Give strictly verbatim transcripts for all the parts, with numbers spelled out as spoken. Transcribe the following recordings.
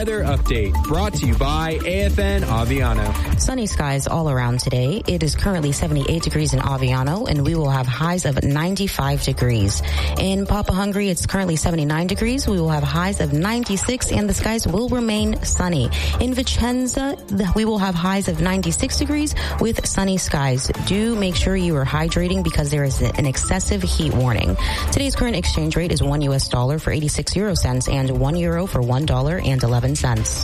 weather update brought to you by A F N Aviano. Sunny skies all around today. It is currently seventy-eight degrees in Aviano, and we will have highs of ninety-five degrees. In Papa Hungary, it's currently seventy-nine degrees. We will have highs of ninety-six, and the skies will remain sunny. In Vicenza, we will have highs of ninety-six degrees with sunny skies. Do make sure you are hydrating because there is an excessive heat warning. Today's current exchange rate is one U S dollar for eighty-six euro cents and one euro for one dollar and eleven cents.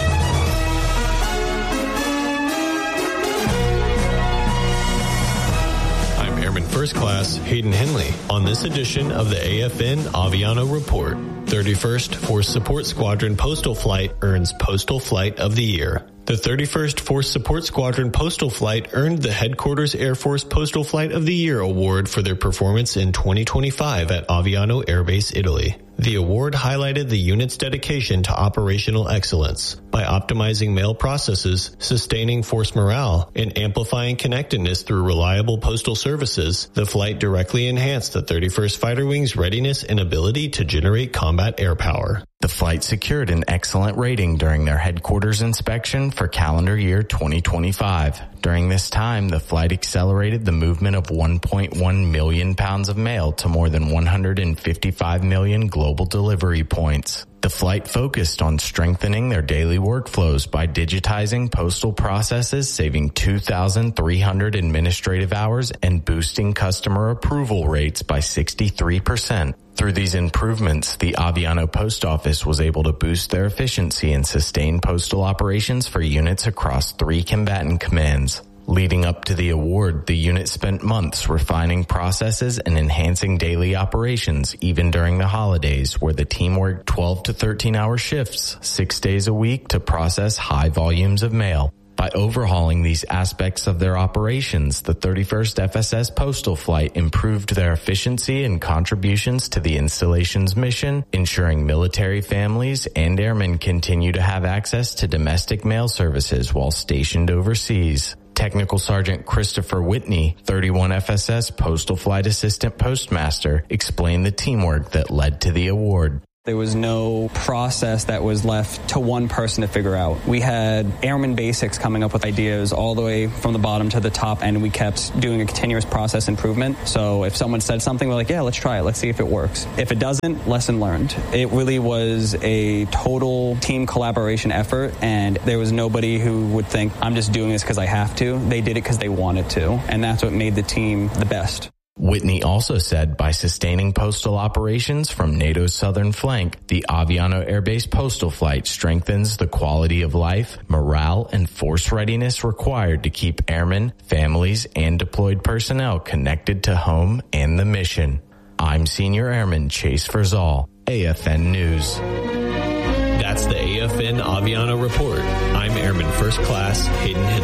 I'm Airman First Class Hayden Henley on this edition of the A F N Aviano Report. thirty-first Force Support Squadron Postal Flight earns Postal Flight of the Year. The thirty-first Force Support Squadron Postal Flight earned the Headquarters Air Force Postal Flight of the Year award for their performance in twenty twenty-five at Aviano Air Base, Italy. The award highlighted the unit's dedication to operational excellence by optimizing mail processes, sustaining force morale, and amplifying connectedness through reliable postal services. The flight directly enhanced the thirty-first Fighter Wing's readiness and ability to generate combat air power. The flight secured an excellent rating during their headquarters inspection for calendar year twenty twenty-five. During this time, the flight accelerated the movement of one point one million pounds of mail to more than one hundred fifty-five million global delivery points. The flight focused on strengthening their daily workflows by digitizing postal processes, saving two thousand three hundred administrative hours, and boosting customer approval rates by sixty-three percent. Through these improvements, the Aviano Post Office was able to boost their efficiency and sustain postal operations for units across three combatant commands. Leading up to the award, the unit spent months refining processes and enhancing daily operations, even during the holidays, where the team worked twelve to thirteen hour shifts, six days a week to process high volumes of mail. By overhauling these aspects of their operations, the thirty-first F S S Postal Flight improved their efficiency and contributions to the installation's mission, ensuring military families and airmen continue to have access to domestic mail services while stationed overseas. Technical Sergeant Christopher Whitney, thirty-one F S S Postal Flight Assistant Postmaster, explained the teamwork that led to the award. There was no process that was left to one person to figure out. We had airman basics coming up with ideas all the way from the bottom to the top, and we kept doing a continuous process improvement. So if someone said something, we're like, yeah, let's try it. Let's see if it works. If it doesn't, lesson learned. It really was a total team collaboration effort, and there was nobody who would think, I'm just doing this because I have to. They did it because they wanted to, and that's what made the team the best. Whitney also said by sustaining postal operations from NATO's southern flank, the Aviano Air Base Postal Flight strengthens the quality of life, morale, and force readiness required to keep airmen, families, and deployed personnel connected to home and the mission. I'm Senior Airman Chase Verzal, A F N News. That's the A F N Aviano Report. I'm Airman First Class Hayden Henley.